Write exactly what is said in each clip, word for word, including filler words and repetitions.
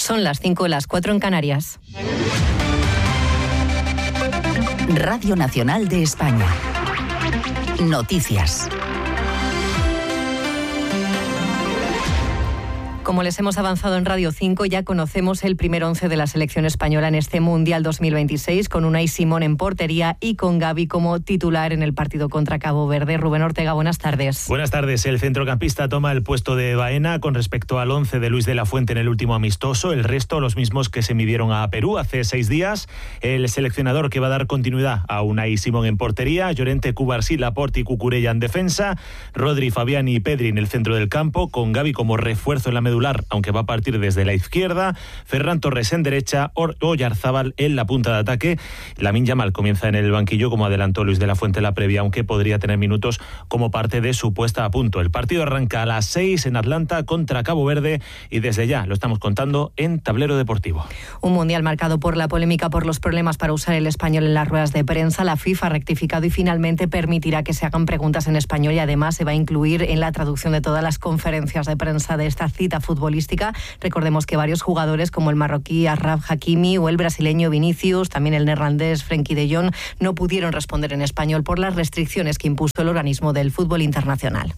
Son las cinco, las cuatro en Canarias. Radio Nacional de España. Noticias. Como les hemos avanzado en Radio cinco, ya conocemos el primer once de la selección española en este Mundial dos mil veintiséis, con Unai Simón en portería y con Gavi como titular en el partido contra Cabo Verde. Rubén Ortega, buenas tardes. Buenas tardes. El centrocampista toma el puesto de Baena con respecto al once de Luis de la Fuente en el último amistoso. El resto, los mismos que se midieron a Perú hace seis días. El seleccionador que va a dar continuidad a Unai Simón en portería, Llorente, Cubarsí, Laporte y Cucurella en defensa, Rodri, Fabián y Pedri en el centro del campo, con Gavi como refuerzo en la medular, aunque va a partir desde la izquierda, Ferran Torres en derecha, Oyarzábal en la punta de ataque. Lamine Yamal comienza en el banquillo, como adelantó Luis de la Fuente en la previa, aunque podría tener minutos como parte de su puesta a punto. El partido arranca a las seis en Atlanta contra Cabo Verde y desde ya lo estamos contando en Tablero Deportivo. Un mundial marcado por la polémica por los problemas para usar el español en las ruedas de prensa. La FIFA ha rectificado y finalmente permitirá que se hagan preguntas en español y además se va a incluir en la traducción de todas las conferencias de prensa de esta cita futbolística. Recordemos que varios jugadores como el marroquí Achraf Hakimi o el brasileño Vinicius, también el neerlandés Frenkie de Jong, no pudieron responder en español por las restricciones que impuso el organismo del fútbol internacional.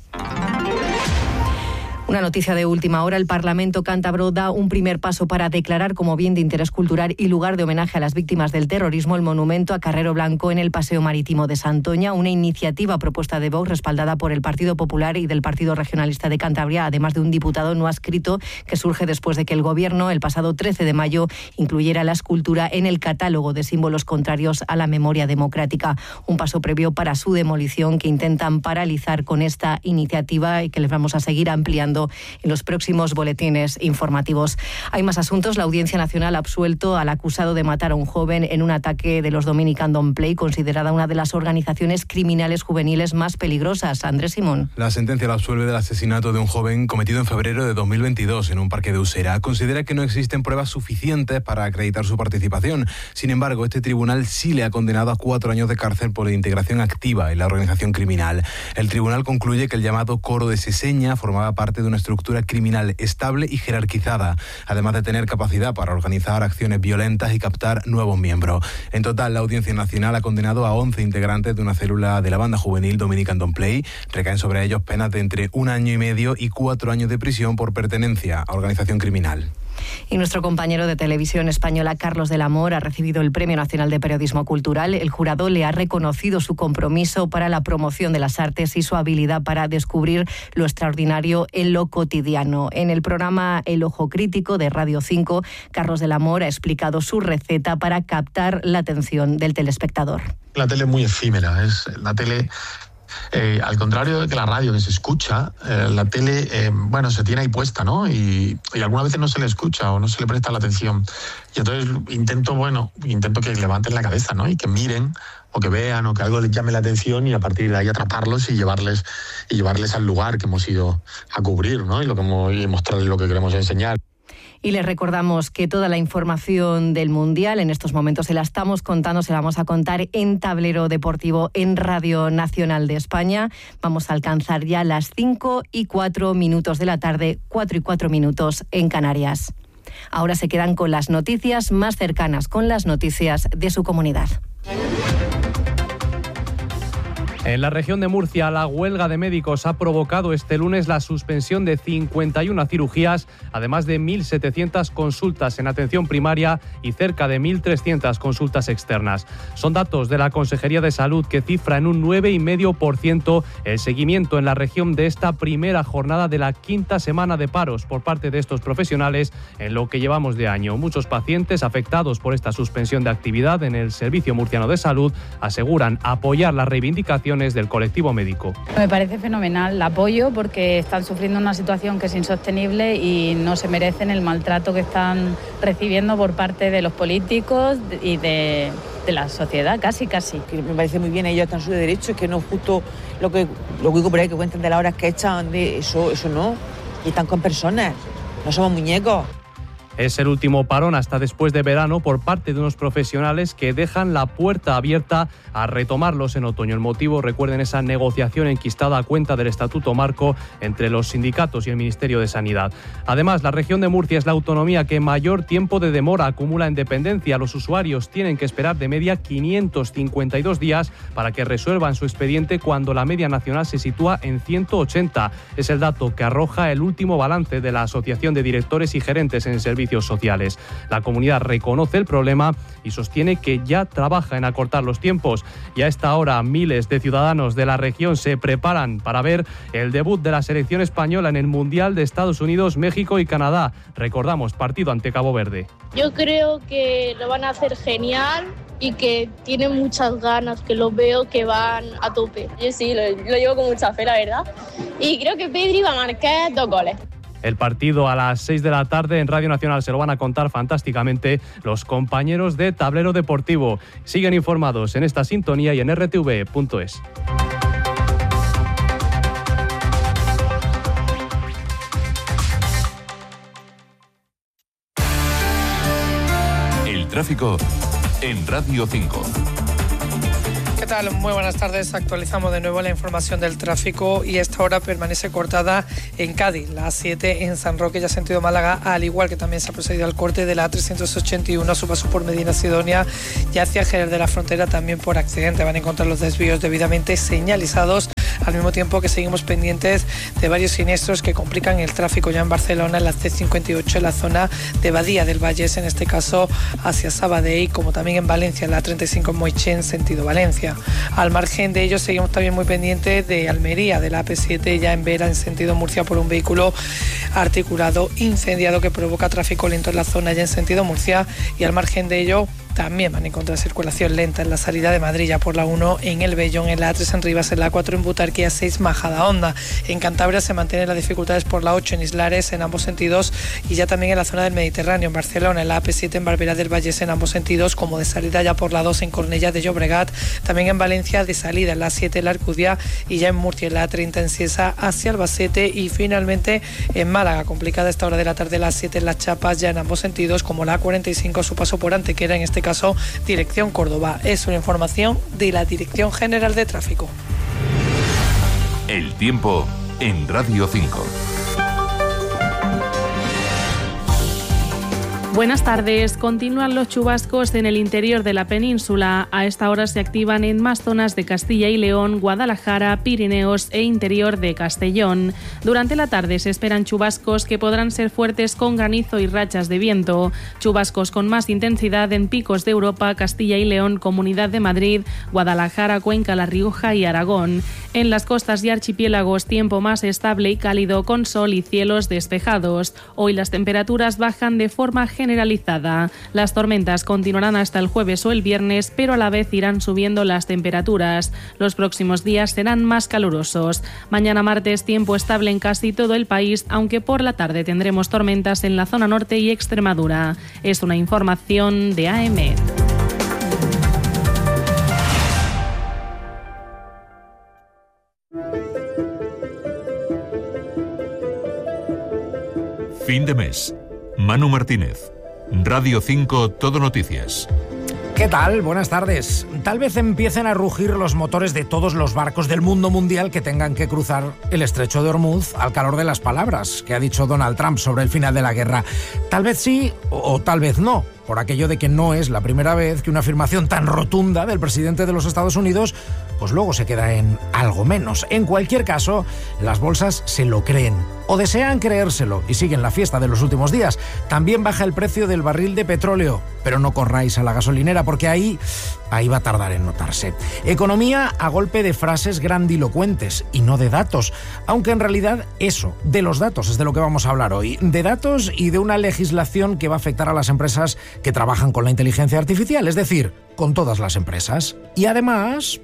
Una noticia de última hora: el Parlamento cántabro da un primer paso para declarar como bien de interés cultural y lugar de homenaje a las víctimas del terrorismo el monumento a Carrero Blanco en el Paseo Marítimo de Santoña, una iniciativa propuesta de Vox respaldada por el Partido Popular y del Partido Regionalista de Cantabria, además de un diputado no adscrito, que surge después de que el Gobierno el pasado trece de mayo incluyera la escultura en el catálogo de símbolos contrarios a la memoria democrática. Un paso previo para su demolición que intentan paralizar con esta iniciativa y que les vamos a seguir ampliando en los próximos boletines informativos. Hay más asuntos. La Audiencia Nacional ha absuelto al acusado de matar a un joven en un ataque de los Dominican Don't Play, considerada una de las organizaciones criminales juveniles más peligrosas. Andrés Simón. La sentencia la absuelve del asesinato de un joven cometido en febrero de dos mil veintidós en un parque de Usera. Considera que no existen pruebas suficientes para acreditar su participación. Sin embargo, este tribunal sí le ha condenado a cuatro años de cárcel por integración activa en la organización criminal. El tribunal concluye que el llamado Coro de Seseña formaba parte de una estructura criminal estable y jerarquizada, además de tener capacidad para organizar acciones violentas y captar nuevos miembros. En total, la Audiencia Nacional ha condenado a once integrantes de una célula de la banda juvenil Dominican Don't Play. Recaen sobre ellos penas de entre un año y medio y cuatro años de prisión por pertenencia a organización criminal. Y nuestro compañero de televisión española, Carlos del Amor, ha recibido el Premio Nacional de Periodismo Cultural. El jurado le ha reconocido su compromiso para la promoción de las artes y su habilidad para descubrir lo extraordinario en lo cotidiano. En el programa El Ojo Crítico de Radio cinco, Carlos del Amor ha explicado su receta para captar la atención del telespectador. La tele es muy efímera, es la tele... Eh, al contrario de que la radio, que se escucha, eh, la tele, eh, bueno, se tiene ahí puesta, ¿no? Y, y algunas veces no se le escucha o no se le presta la atención. Y entonces intento, bueno, intento que levanten la cabeza, ¿no? Y que miren o que vean o que algo les llame la atención y a partir de ahí atraparlos y llevarles y llevarles al lugar que hemos ido a cubrir, ¿no? Y, lo que hemos, y mostrarles lo que queremos enseñar. Y les recordamos que toda la información del Mundial en estos momentos se la estamos contando, se la vamos a contar en Tablero Deportivo en Radio Nacional de España. Vamos a alcanzar ya las cinco y cuatro minutos de la tarde, cuatro y cuatro minutos en Canarias. Ahora se quedan con las noticias más cercanas, con las noticias de su comunidad. En la región de Murcia, la huelga de médicos ha provocado este lunes la suspensión de cincuenta y una cirugías, además de mil setecientas consultas en atención primaria y cerca de mil trescientas consultas externas. Son datos de la Consejería de Salud, que cifra en un nueve coma cinco por ciento el seguimiento en la región de esta primera jornada de la quinta semana de paros por parte de estos profesionales en lo que llevamos de año. Muchos pacientes afectados por esta suspensión de actividad en el Servicio Murciano de Salud aseguran apoyar las reivindicaciones del colectivo médico. Me parece fenomenal el apoyo porque están sufriendo una situación que es insostenible y no se merecen el maltrato que están recibiendo por parte de los políticos y de, de la sociedad, casi, casi. Me parece muy bien, ellos están en su derecho, es que no es justo lo que lo que digo por ahí, que cuentan de las horas que echan, de eso, eso no, y están con personas, no somos muñecos. Es el último parón hasta después de verano por parte de unos profesionales que dejan la puerta abierta a retomarlos en otoño. El motivo, recuerden, esa negociación enquistada a cuenta del Estatuto Marco entre los sindicatos y el Ministerio de Sanidad. Además, la región de Murcia es la autonomía que mayor tiempo de demora acumula en dependencia. Los usuarios tienen que esperar de media quinientos cincuenta y dos días para que resuelvan su expediente, cuando la media nacional se sitúa en ciento ochenta. Es el dato que arroja el último balance de la Asociación de Directores y Gerentes en Servicios Sociales. La comunidad reconoce el problema y sostiene que ya trabaja en acortar los tiempos. Y a esta hora miles de ciudadanos de la región se preparan para ver el debut de la selección española en el Mundial de Estados Unidos, México y Canadá. Recordamos, partido ante Cabo Verde. Yo creo que lo van a hacer genial y que tienen muchas ganas, que lo veo que van a tope. Yo sí, lo, lo llevo con mucha fe, la verdad. Y creo que Pedri va a marcar dos goles. El partido a las seis de la tarde en Radio Nacional se lo van a contar fantásticamente los compañeros de Tablero Deportivo. Siguen informados en esta sintonía y en r t v punto es. El tráfico en Radio cinco. ¿Qué tal? Muy buenas tardes. Actualizamos de nuevo la información del tráfico y esta hora permanece cortada en Cádiz, la A siete en San Roque, ya sentido Málaga, al igual que también se ha procedido al corte de la A trescientos ochenta y uno a su paso por Medina Sidonia y hacia Jerez de la Frontera, también por accidente. Van a encontrar los desvíos debidamente señalizados, al mismo tiempo que seguimos pendientes de varios siniestros que complican el tráfico ya en Barcelona, en la C cincuenta y ocho, en la zona de Badía del Vallés, en este caso hacia Sabadell, como también en Valencia, en la treinta y cinco en Moixent, sentido Valencia. Al margen de ello, seguimos también muy pendientes de Almería, de la A P siete, ya en Vera, en sentido Murcia, por un vehículo articulado incendiado que provoca tráfico lento en la zona ya en sentido Murcia. Y al margen de ello, también van a encontrar circulación lenta en la salida de Madrid, ya por la uno en El Bellón, en la A tres en Rivas, en la A cuatro en Butarque, A seis Majadahonda. En Cantabria se mantienen las dificultades por la ocho en Islares en ambos sentidos, y ya también en la zona del Mediterráneo, en Barcelona, en la A P siete en Barberá del Vallés en ambos sentidos, como de salida ya por la dos en Cornellá de Llobregat. También en Valencia de salida en la A siete en la Alcudia, y ya en Murcia en la A treinta en Ciesa hacia Albacete, y finalmente en Málaga, complicada a esta hora de la tarde la A siete en Las Chapas, ya en ambos sentidos, como la A cuarenta y cinco a su paso por Antequera, en este caso dirección Córdoba. Es una información de la Dirección General de Tráfico. El tiempo en Radio cinco. Buenas tardes. Continúan los chubascos en el interior de la península. A esta hora se activan en más zonas de Castilla y León, Guadalajara, Pirineos e interior de Castellón. Durante la tarde se esperan chubascos que podrán ser fuertes con granizo y rachas de viento. Chubascos con más intensidad en picos de Europa, Castilla y León, Comunidad de Madrid, Guadalajara, Cuenca, La Rioja y Aragón. En las costas y archipiélagos, tiempo más estable y cálido con sol y cielos despejados. Hoy las temperaturas bajan de forma generalizada. Las tormentas continuarán hasta el jueves o el viernes, pero a la vez irán subiendo las temperaturas. Los próximos días serán más calurosos. Mañana martes, tiempo estable en casi todo el país, aunque por la tarde tendremos tormentas en la zona norte y Extremadura. Es una información de A M E D. Fin de mes. Manu Martínez. Radio cinco Todo Noticias. ¿Qué tal? Buenas tardes. Tal vez empiecen a rugir los motores de todos los barcos del mundo mundial que tengan que cruzar el estrecho de Hormuz al calor de las palabras que ha dicho Donald Trump sobre el final de la guerra. Tal vez sí o, o tal vez no, por aquello de que no es la primera vez que una afirmación tan rotunda del presidente de los Estados Unidos pues luego se queda en algo menos. En cualquier caso, las bolsas se lo creen o desean creérselo y siguen la fiesta de los últimos días. También baja el precio del barril de petróleo, pero no corráis a la gasolinera porque ahí, ahí va a tardar en notarse. Economía a golpe de frases grandilocuentes y no de datos, aunque en realidad eso, de los datos es de lo que vamos a hablar hoy. De datos y de una legislación que va a afectar a las empresas que trabajan con la inteligencia artificial, es decir, con todas las empresas. Y además...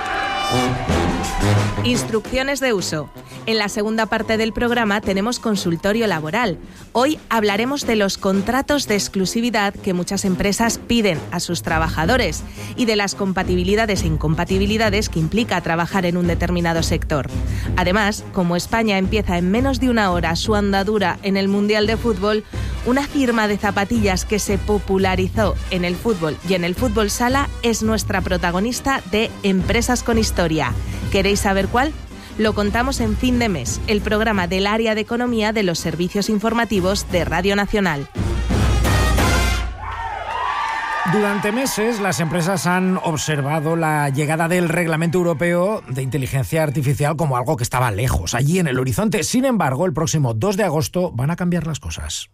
Instrucciones de uso. En la segunda parte del programa tenemos consultorio laboral. Hoy hablaremos de los contratos de exclusividad que muchas empresas piden a sus trabajadores y de las compatibilidades e incompatibilidades que implica trabajar en un determinado sector. Además, como España empieza en menos de una hora su andadura en el Mundial de Fútbol, Una firma de zapatillas que se popularizó en el fútbol y en el fútbol sala es nuestra protagonista de Empresas con Historia. ¿Queréis saber cuál? Lo contamos en Fin de Mes, el programa del área de economía de los servicios informativos de Radio Nacional. Durante meses, las empresas han observado la llegada del Reglamento Europeo de Inteligencia Artificial como algo que estaba lejos, allí en el horizonte. Sin embargo, el próximo dos de agosto van a cambiar las cosas.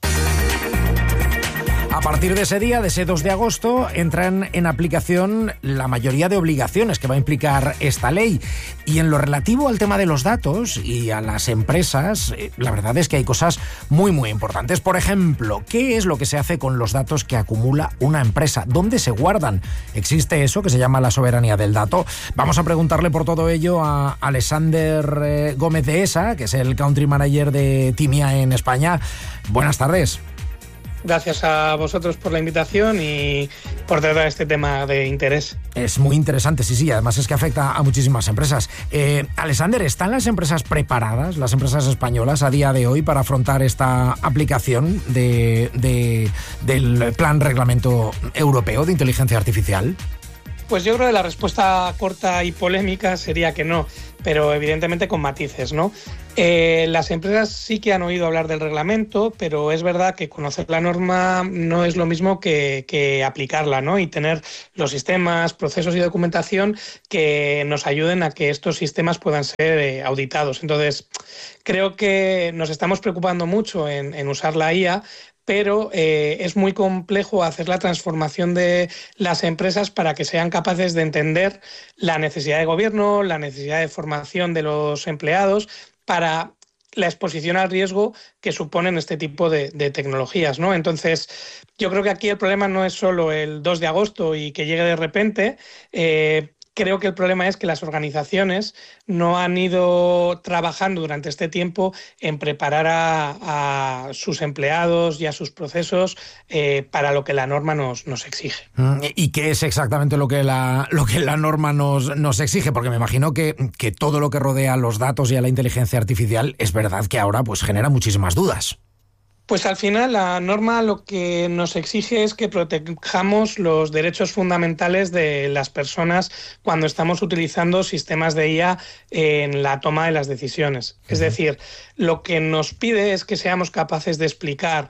A partir de ese día, de ese dos de agosto, entran en aplicación la mayoría de obligaciones que va a implicar esta ley. Y en lo relativo al tema de los datos y a las empresas, la verdad es que hay cosas muy, muy importantes. Por ejemplo, ¿qué es lo que se hace con los datos que acumula una empresa? ¿Dónde se guardan? ¿Existe eso que se llama la soberanía del dato? Vamos a preguntarle por todo ello a Alexander Gómez de Esa, que es el Country Manager de Timia en España. Buenas tardes. Gracias a vosotros por la invitación y por tratar este tema de interés. Es muy interesante, sí, sí, además es que afecta a muchísimas empresas. Eh, Alexander, ¿están las empresas preparadas, las empresas españolas, a día de hoy para afrontar esta aplicación de, de, del Plan Reglamento Europeo de Inteligencia Artificial? Pues yo creo que la respuesta corta y polémica sería que no, pero evidentemente con matices, ¿no? Eh, las empresas sí que han oído hablar del reglamento, pero es verdad que conocer la norma no es lo mismo que, que aplicarla, ¿no? Y tener los sistemas, procesos y documentación que nos ayuden a que estos sistemas puedan ser eh, auditados. Entonces, creo que nos estamos preocupando mucho en, en usar la I A, pero eh, es muy complejo hacer la transformación de las empresas para que sean capaces de entender la necesidad de gobierno, la necesidad de formación de los empleados para la exposición al riesgo que suponen este tipo de, de tecnologías, ¿no? Entonces, yo creo que aquí el problema no es solo el dos de agosto y que llegue de repente. Eh, Creo que el problema es que las organizaciones no han ido trabajando durante este tiempo en preparar a, a sus empleados y a sus procesos eh, para lo que la norma nos, nos exige. ¿Y qué es exactamente lo que la, lo que la norma nos, nos exige? Porque me imagino que, que todo lo que rodea a los datos y a la inteligencia artificial es verdad que ahora pues genera muchísimas dudas. Pues al final la norma lo que nos exige es que protejamos los derechos fundamentales de las personas cuando estamos utilizando sistemas de I A en la toma de las decisiones. Es decir, lo que nos pide es que seamos capaces de explicar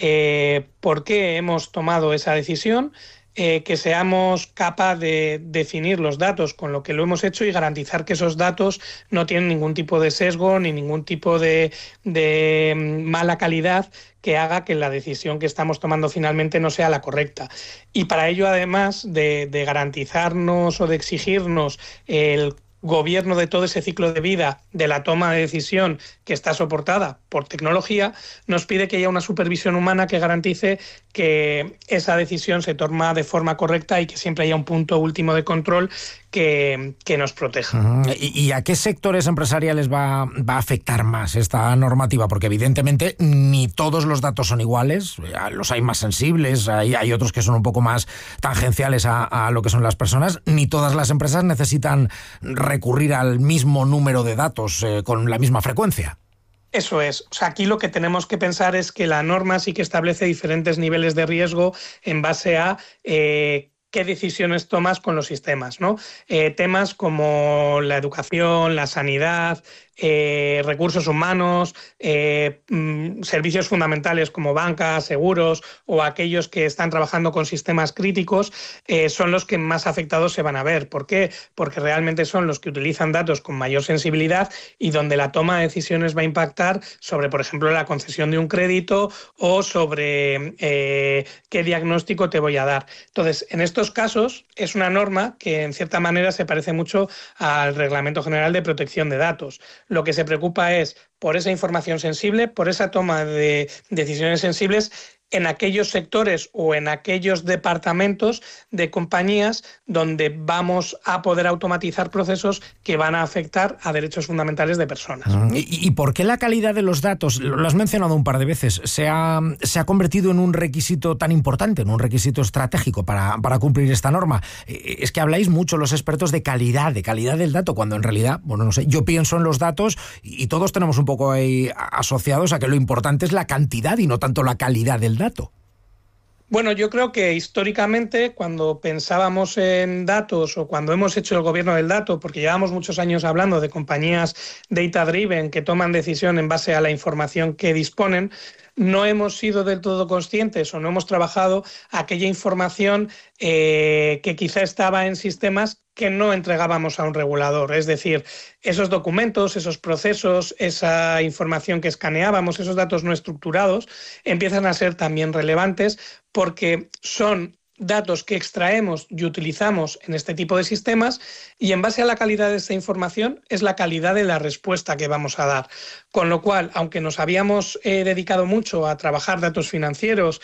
eh, por qué hemos tomado esa decisión, Eh, que seamos capaces de definir los datos con lo que lo hemos hecho y garantizar que esos datos no tienen ningún tipo de sesgo ni ningún tipo de, de mala calidad que haga que la decisión que estamos tomando finalmente no sea la correcta. Y para ello, además de, de garantizarnos o de exigirnos el gobierno de todo ese ciclo de vida de la toma de decisión que está soportada por tecnología, nos pide que haya una supervisión humana que garantice que esa decisión se toma de forma correcta y que siempre haya un punto último de control que, que nos proteja. Uh-huh. ¿Y, ¿Y a qué sectores empresariales va, va a afectar más esta normativa? Porque evidentemente ni todos los datos son iguales, los hay más sensibles, hay, hay otros que son un poco más tangenciales a, a lo que son las personas, ni todas las empresas necesitan recurrir al mismo número de datos eh, con la misma frecuencia. Eso es. O sea, aquí lo que tenemos que pensar es que la norma sí que establece diferentes niveles de riesgo en base a eh, qué decisiones tomas con los sistemas, ¿no? Eh, temas como la educación, la sanidad, eh, recursos humanos, eh, mm, servicios fundamentales como bancas, seguros o aquellos que están trabajando con sistemas críticos eh, son los que más afectados se van a ver. ¿Por qué? Porque realmente son los que utilizan datos con mayor sensibilidad y donde la toma de decisiones va a impactar sobre, por ejemplo, la concesión de un crédito o sobre eh, qué diagnóstico te voy a dar. Entonces, en estos casos es una norma que en cierta manera se parece mucho al Reglamento General de Protección de Datos. Lo que se preocupa es por esa información sensible, por esa toma de decisiones sensibles en aquellos sectores o en aquellos departamentos de compañías donde vamos a poder automatizar procesos que van a afectar a derechos fundamentales de personas. ¿Y, y por qué la calidad de los datos, lo has mencionado un par de veces, se ha, se ha convertido en un requisito tan importante, en un requisito estratégico para, para cumplir esta norma? Es que habláis mucho los expertos de calidad, de calidad del dato, cuando en realidad, bueno, no sé, yo pienso en los datos y todos tenemos un poco ahí asociados a que lo importante es la cantidad y no tanto la calidad del dato. Bueno, yo creo que históricamente cuando pensábamos en datos o cuando hemos hecho el gobierno del dato, porque llevamos muchos años hablando de compañías data-driven que toman decisión en base a la información que disponen, no hemos sido del todo conscientes o no hemos trabajado aquella información eh, que quizá estaba en sistemas que no entregábamos a un regulador. Es decir, esos documentos, esos procesos, esa información que escaneábamos, esos datos no estructurados, empiezan a ser también relevantes porque son datos que extraemos y utilizamos en este tipo de sistemas y en base a la calidad de esta información es la calidad de la respuesta que vamos a dar. Con lo cual, aunque nos habíamos eh, dedicado mucho a trabajar datos financieros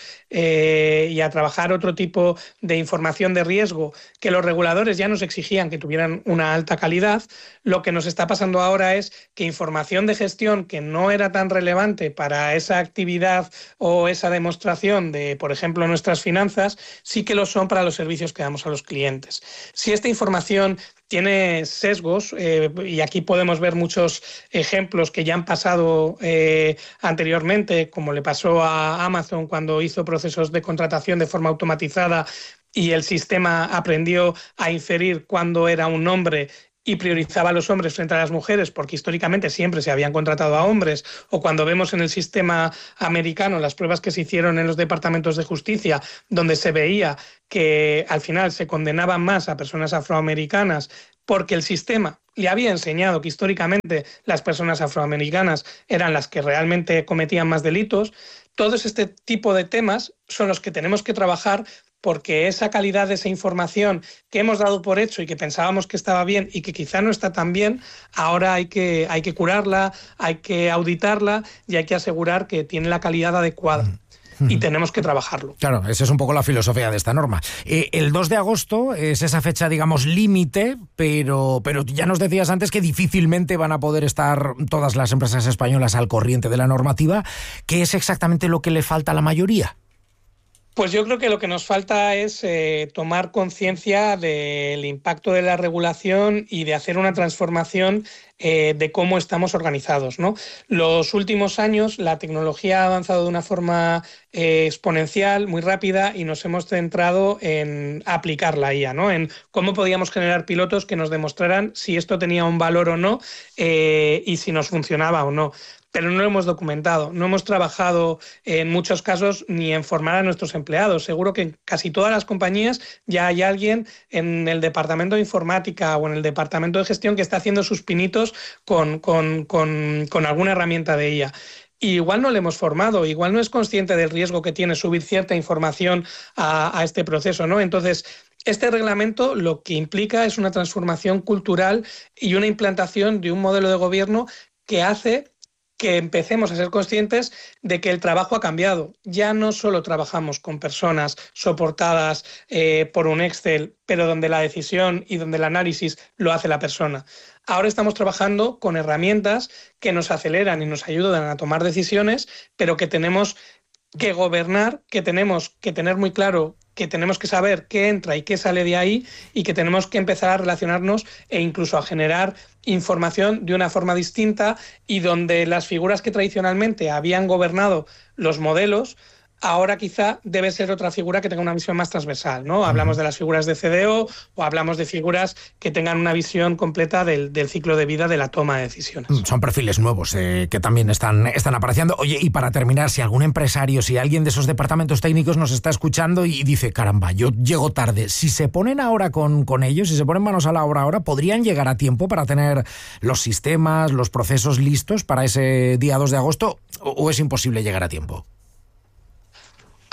eh, y a trabajar otro tipo de información de riesgo que los reguladores ya nos exigían que tuvieran una alta calidad, lo que nos está pasando ahora es que información de gestión que no era tan relevante para esa actividad o esa demostración de, por ejemplo, nuestras finanzas, sí que lo son para los servicios que damos a los clientes. Si esta información tiene sesgos, eh, y aquí podemos ver muchos ejemplos que ya han pasado eh, anteriormente, como le pasó a Amazon cuando hizo procesos de contratación de forma automatizada y el sistema aprendió a inferir cuándo era un hombre y priorizaba a los hombres frente a las mujeres porque históricamente siempre se habían contratado a hombres, o cuando vemos en el sistema americano las pruebas que se hicieron en los departamentos de justicia donde se veía que al final se condenaban más a personas afroamericanas porque el sistema le había enseñado que históricamente las personas afroamericanas eran las que realmente cometían más delitos. Todos este tipo de temas son los que tenemos que trabajar porque esa calidad de esa información que hemos dado por hecho y que pensábamos que estaba bien y que quizá no está tan bien, ahora hay que, hay que curarla, hay que auditarla y hay que asegurar que tiene la calidad adecuada. Y tenemos que trabajarlo. Claro, esa es un poco la filosofía de esta norma. Eh, el dos de agosto es esa fecha, digamos, límite, pero, pero ya nos decías antes que difícilmente van a poder estar todas las empresas españolas al corriente de la normativa. ¿Qué es exactamente lo que le falta a la mayoría? Pues yo creo que lo que nos falta es eh, tomar conciencia del impacto de la regulación y de hacer una transformación eh, de cómo estamos organizados, ¿no? Los últimos años la tecnología ha avanzado de una forma eh, exponencial, muy rápida, y nos hemos centrado en aplicar la I A, ¿no? En cómo podíamos generar pilotos que nos demostraran si esto tenía un valor o no eh, y si nos funcionaba o no. Pero no lo hemos documentado, no hemos trabajado en muchos casos ni en formar a nuestros empleados. Seguro que en casi todas las compañías ya hay alguien en el departamento de informática o en el departamento de gestión que está haciendo sus pinitos con, con, con, con alguna herramienta de I A. Y igual no le hemos formado, igual no es consciente del riesgo que tiene subir cierta información a, a este proceso, ¿no? Entonces, este reglamento lo que implica es una transformación cultural y una implantación de un modelo de gobierno que hace que empecemos a ser conscientes de que el trabajo ha cambiado. Ya no solo trabajamos con personas soportadas eh, por un Excel, pero donde la decisión y donde el análisis lo hace la persona. Ahora estamos trabajando con herramientas que nos aceleran y nos ayudan a tomar decisiones, pero que tenemos que gobernar, que tenemos que tener muy claro, que tenemos que saber qué entra y qué sale de ahí, y que tenemos que empezar a relacionarnos e incluso a generar información de una forma distinta, y donde las figuras que tradicionalmente habían gobernado los modelos, ahora quizá debe ser otra figura que tenga una visión más transversal, ¿no? Hablamos de las figuras de C D O o hablamos de figuras que tengan una visión completa del, del ciclo de vida de la toma de decisiones. Son perfiles nuevos eh, que también están, están apareciendo. Oye, y para terminar, si algún empresario, si alguien de esos departamentos técnicos nos está escuchando y dice, caramba, yo llego tarde, si se ponen ahora con, con ellos, si se ponen manos a la obra ahora, ¿podrían llegar a tiempo para tener los sistemas, los procesos listos para ese día dos de agosto, o, o es imposible llegar a tiempo?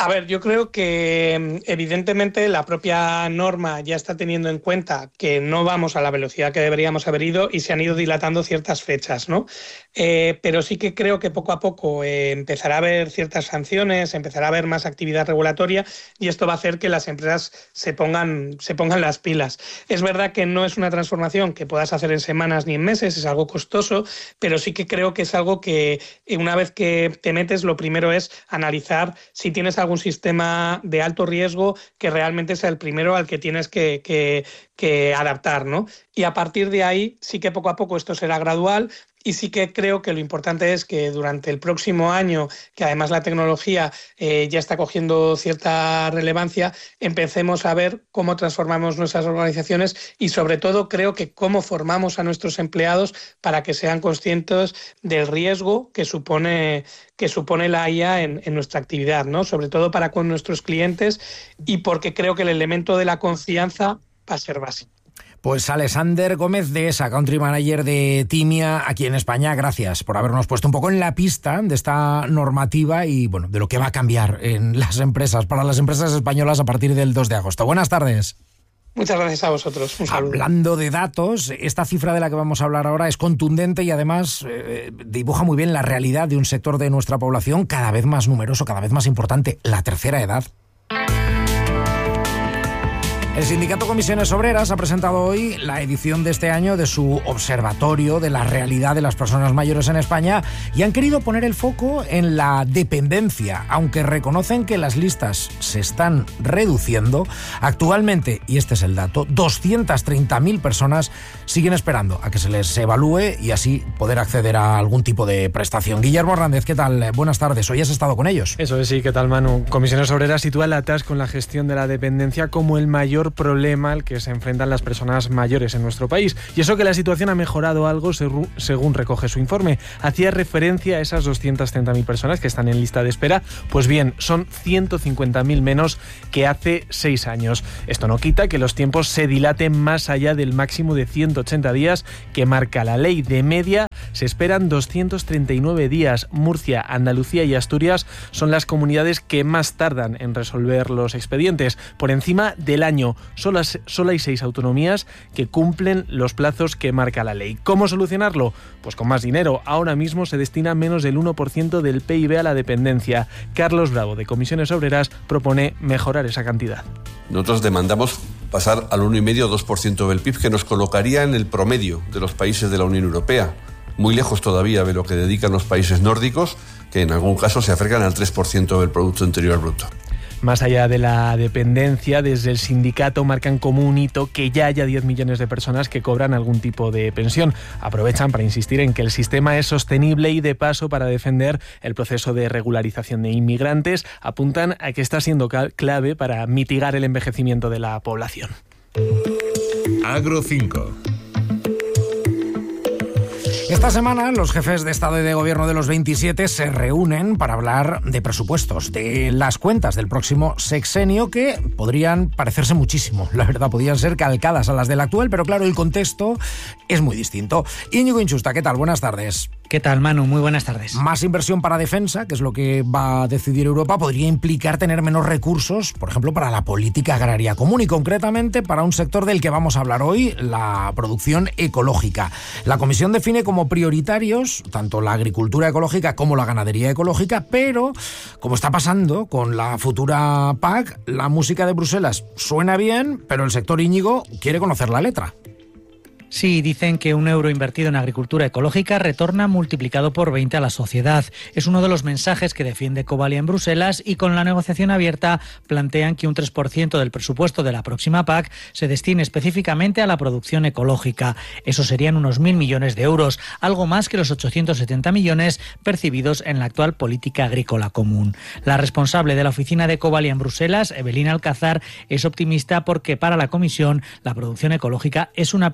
A ver, yo creo que evidentemente la propia norma ya está teniendo en cuenta que no vamos a la velocidad que deberíamos haber ido y se han ido dilatando ciertas fechas, ¿no? Eh, pero sí que creo que poco a poco eh, empezará a haber ciertas sanciones, empezará a haber más actividad regulatoria y esto va a hacer que las empresas se pongan, se pongan las pilas. Es verdad que no es una transformación que puedas hacer en semanas ni en meses, es algo costoso, pero sí que creo que es algo que una vez que te metes, lo primero es analizar si tienes algún sistema de alto riesgo que realmente sea el primero al que tienes que, que, que adaptar, ¿no? Y a partir de ahí sí que poco a poco esto será gradual y sí que creo que lo importante es que durante el próximo año, que además la tecnología eh, ya está cogiendo cierta relevancia, empecemos a ver cómo transformamos nuestras organizaciones y sobre todo creo que cómo formamos a nuestros empleados para que sean conscientes del riesgo que supone, que supone la I A en, en nuestra actividad, ¿no? Sobre todo para con nuestros clientes y porque creo que el elemento de la confianza va a ser básico. Pues Alexander Gómez de esa Country Manager de Timia aquí en España, gracias por habernos puesto un poco en la pista de esta normativa y bueno, de lo que va a cambiar en las empresas, para las empresas españolas a partir del dos de agosto. Buenas tardes. Muchas gracias a vosotros. Un saludo. Hablando de datos, esta cifra de la que vamos a hablar ahora es contundente y además eh, dibuja muy bien la realidad de un sector de nuestra población cada vez más numeroso, cada vez más importante, la tercera edad. El Sindicato Comisiones Obreras ha presentado hoy la edición de este año de su Observatorio de la Realidad de las Personas Mayores en España y han querido poner el foco en la dependencia, aunque reconocen que las listas se están reduciendo. Actualmente, y este es el dato, doscientas treinta mil personas siguen esperando a que se les evalúe y así poder acceder a algún tipo de prestación. Guillermo Hernández, ¿qué tal? Buenas tardes. Hoy has estado con ellos. Eso es, sí, ¿qué tal, Manu? Comisiones Obreras sitúa el atasco en la gestión de la dependencia como el mayor problema al que se enfrentan las personas mayores en nuestro país. Y eso que la situación ha mejorado algo según recoge su informe. Hacía referencia a esas doscientas treinta mil personas que están en lista de espera. Pues bien, son ciento cincuenta mil menos que hace seis años. Esto no quita que los tiempos se dilaten más allá del máximo de ciento ochenta días que marca la ley. De media se esperan doscientos treinta y nueve días. Murcia, Andalucía y Asturias son las comunidades que más tardan en resolver los expedientes. Por encima del año. Solo, solo hay seis autonomías que cumplen los plazos que marca la ley. ¿Cómo solucionarlo? Pues con más dinero. Ahora mismo se destina menos del uno por ciento del P I B a la dependencia. Carlos Bravo, de Comisiones Obreras, propone mejorar esa cantidad. Nosotros demandamos pasar al uno coma cinco o dos por ciento del P I B, que nos colocaría en el promedio de los países de la Unión Europea. Muy lejos todavía de lo que dedican los países nórdicos, que en algún caso se acercan al tres por ciento del Producto Interior Bruto. Más allá de la dependencia, desde el sindicato marcan como un hito que ya haya diez millones de personas que cobran algún tipo de pensión. Aprovechan para insistir en que el sistema es sostenible y de paso para defender el proceso de regularización de inmigrantes. Apuntan a que está siendo clave para mitigar el envejecimiento de la población. Agro cinco. Esta semana los jefes de Estado y de Gobierno de los veintisiete se reúnen para hablar de presupuestos, de las cuentas del próximo sexenio que podrían parecerse muchísimo, la verdad, podrían ser calcadas a las del actual, pero claro, el contexto es muy distinto. Íñigo Inchusta, ¿qué tal? Buenas tardes. ¿Qué tal, Manu? Muy buenas tardes. Más inversión para defensa, que es lo que va a decidir Europa, podría implicar tener menos recursos, por ejemplo, para la política agraria común y concretamente para un sector del que vamos a hablar hoy, la producción ecológica. La Comisión define como prioritarios tanto la agricultura ecológica como la ganadería ecológica, pero como está pasando con la futura P A C, la música de Bruselas suena bien, pero el sector, Íñigo, quiere conocer la letra. Sí, dicen que un euro invertido en agricultura ecológica retorna multiplicado por veinte a la sociedad. Es uno de los mensajes que defiende Covalia en Bruselas y con la negociación abierta plantean que un tres por ciento del presupuesto de la próxima P A C se destine específicamente a la producción ecológica. Eso serían unos mil millones de euros, algo más que los ochocientos setenta millones percibidos en la actual política agrícola común. La responsable de la oficina de Covalia en Bruselas, Evelina Alcázar, es optimista porque para la Comisión la producción ecológica es una prioridad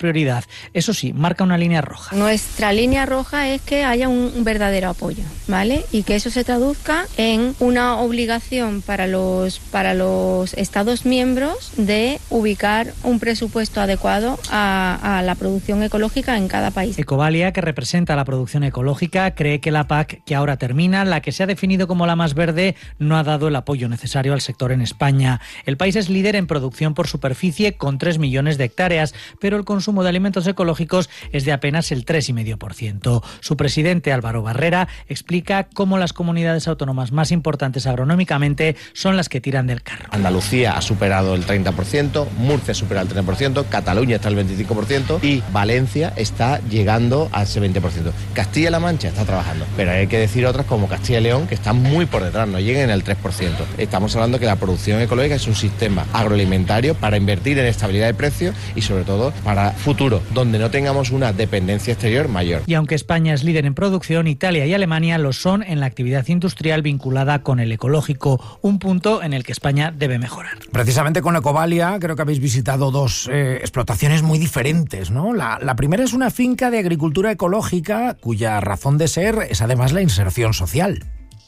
Eso sí, marca una línea roja. Nuestra línea roja es que haya un verdadero apoyo, ¿vale? Y que eso se traduzca en una obligación para los, para los Estados miembros de ubicar un presupuesto adecuado a, a la producción ecológica en cada país. Ecovalia, que representa la producción ecológica, cree que la P A C, que ahora termina, la que se ha definido como la más verde, no ha dado el apoyo necesario al sector en España. El país es líder en producción por superficie con tres millones de hectáreas, pero el consumo de alimentos ecológicos es de apenas el tres coma cinco por ciento. Su presidente, Álvaro Barrera, explica cómo las comunidades autónomas más importantes agronómicamente son las que tiran del carro. Andalucía ha superado el treinta por ciento, Murcia supera el treinta por ciento, Cataluña está al veinticinco por ciento y Valencia está llegando a ese veinte por ciento. Castilla-La Mancha está trabajando, pero hay que decir otras como Castilla y León que están muy por detrás, no lleguen al tres por ciento. Estamos hablando que la producción ecológica es un sistema agroalimentario para invertir en estabilidad de precios y sobre todo para futuro, donde no tengamos una dependencia exterior mayor. Y aunque España es líder en producción, Italia y Alemania lo son en la actividad industrial vinculada con el ecológico, un punto en el que España debe mejorar. Precisamente con Ecovalia creo que habéis visitado dos eh, explotaciones muy diferentes, ¿no? La, la primera es una finca de agricultura ecológica cuya razón de ser es además la inserción social.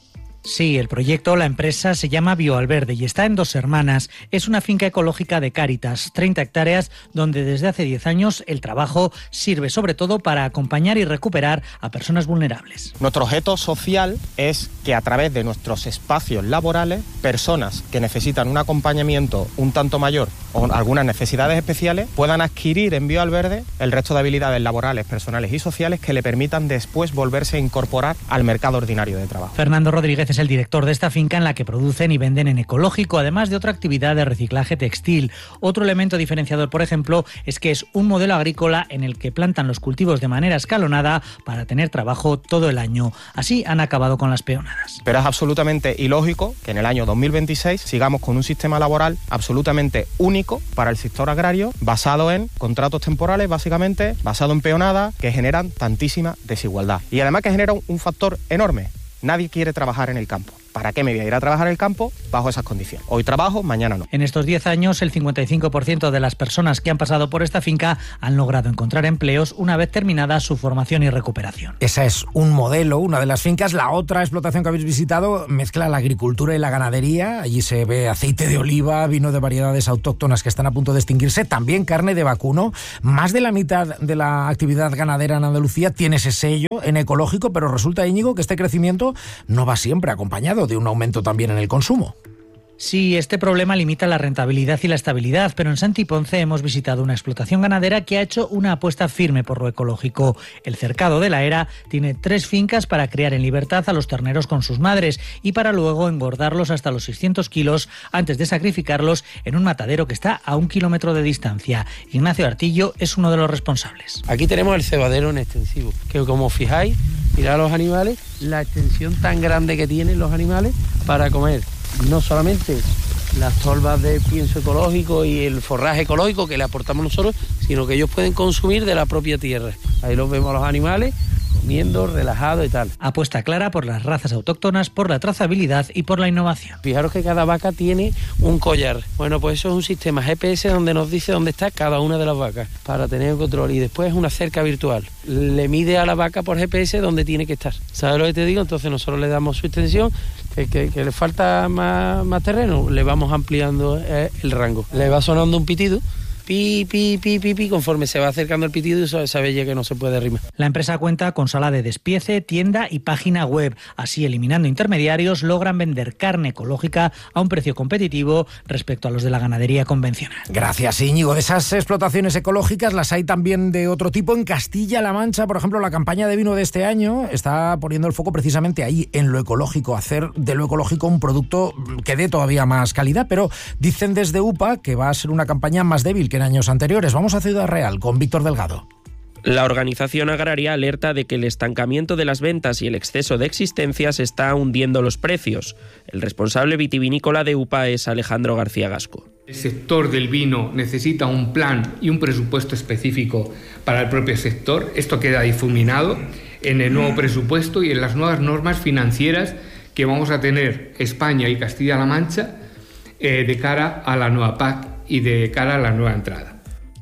Sí, el proyecto, la empresa, se llama Bioalverde y está en Dos Hermanas. Es una finca ecológica de Cáritas, treinta hectáreas, donde desde hace diez años el trabajo sirve sobre todo para acompañar y recuperar a personas vulnerables. Nuestro objeto social es que a través de nuestros espacios laborales, personas que necesitan un acompañamiento un tanto mayor o algunas necesidades especiales puedan adquirir en Bioalverde el resto de habilidades laborales, personales y sociales que le permitan después volverse a incorporar al mercado ordinario de trabajo. Fernando Rodríguez es el director de esta finca en la que producen y venden en ecológico, además de otra actividad de reciclaje textil. Otro elemento diferenciador, por ejemplo, es que es un modelo agrícola en el que plantan los cultivos de manera escalonada para tener trabajo todo el año. Así han acabado con las peonadas. Pero es absolutamente ilógico que en el año dos mil veintiséis sigamos con un sistema laboral absolutamente único para el sector agrario, basado en contratos temporales, básicamente, basado en peonadas, que generan tantísima desigualdad. Y además que generan un factor enorme. Nadie quiere trabajar en el campo. ¿Para qué me voy a ir a trabajar en el campo bajo esas condiciones? Hoy trabajo, mañana no. En estos diez años, el cincuenta y cinco por ciento de las personas que han pasado por esta finca han logrado encontrar empleos una vez terminada su formación y recuperación. Esa es un modelo, una de las fincas. La otra explotación que habéis visitado mezcla la agricultura y la ganadería. Allí se ve aceite de oliva, vino de variedades autóctonas que están a punto de extinguirse, también carne de vacuno. Más de la mitad de la actividad ganadera en Andalucía tiene ese sello en ecológico, pero resulta, Íñigo, que este crecimiento no va siempre acompañado de un aumento también en el consumo. Sí, este problema limita la rentabilidad y la estabilidad, pero en Santi Ponce hemos visitado una explotación ganadera que ha hecho una apuesta firme por lo ecológico. El Cercado de la Era tiene tres fincas para criar en libertad a los terneros con sus madres y para luego engordarlos hasta los seiscientos kilos antes de sacrificarlos en un matadero que está a un kilómetro de distancia. Ignacio Artillo es uno de los responsables. Aquí tenemos el cebadero en extensivo, que como fijáis, mirad a los animales, la extensión tan grande que tienen los animales para comer. No solamente las tolvas de pienso ecológico y el forraje ecológico que le aportamos nosotros, sino que ellos pueden consumir de la propia tierra. Ahí los vemos a los animales comiendo, relajados y tal. Apuesta clara por las razas autóctonas, por la trazabilidad y por la innovación. Fijaros que cada vaca tiene un collar. Bueno, pues eso es un sistema G P S donde nos dice dónde está cada una de las vacas para tener control. Y después es una cerca virtual. Le mide a la vaca por G P S dónde tiene que estar. ¿Sabes lo que te digo? Entonces nosotros le damos su extensión. Que, que, que le falta más, más terreno, le vamos ampliando eh, el rango. Le va sonando un pitido, pi, pi, pi, pi, pi, conforme se va acercando el pitido y sabe ya que no se puede arrimar. La empresa cuenta con sala de despiece, tienda y página web. Así, eliminando intermediarios, logran vender carne ecológica a un precio competitivo respecto a los de la ganadería convencional. Gracias, Íñigo. De esas explotaciones ecológicas las hay también de otro tipo. En Castilla-La Mancha, por ejemplo, la campaña de vino de este año está poniendo el foco precisamente ahí, en lo ecológico, hacer de lo ecológico un producto que dé todavía más calidad, pero dicen desde U P A que va a ser una campaña más débil que en años anteriores. Vamos a Ciudad Real con Víctor Delgado. La organización agraria alerta de que el estancamiento de las ventas y el exceso de existencias está hundiendo los precios. El responsable vitivinícola de U P A es Alejandro García Gasco. El sector del vino necesita un plan y un presupuesto específico para el propio sector. Esto queda difuminado en el nuevo presupuesto y en las nuevas normas financieras que vamos a tener España y Castilla-La Mancha eh, de cara a la nueva P A C y de cara a la nueva entrada.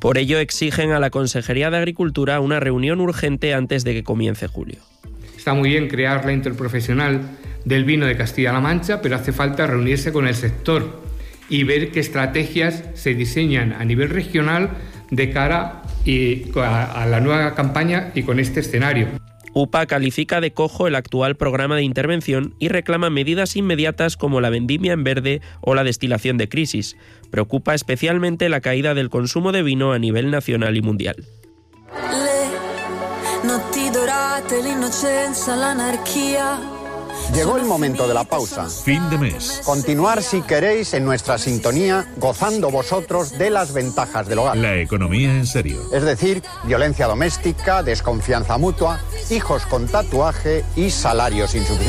Por ello exigen a la Consejería de Agricultura una reunión urgente antes de que comience julio. Está muy bien crear la interprofesional del vino de Castilla-La Mancha, pero hace falta reunirse con el sector y ver qué estrategias se diseñan a nivel regional de cara a la nueva campaña y con este escenario. UPA califica de cojo el actual programa de intervención y reclama medidas inmediatas como la vendimia en verde o la destilación de crisis. Preocupa especialmente la caída del consumo de vino a nivel nacional y mundial. Llegó el momento de la pausa. Fin de mes. Continuar, si queréis, en nuestra sintonía, gozando vosotros de las ventajas del hogar. La economía en serio. Es decir, violencia doméstica, desconfianza mutua, hijos con tatuaje y salarios insuficientes.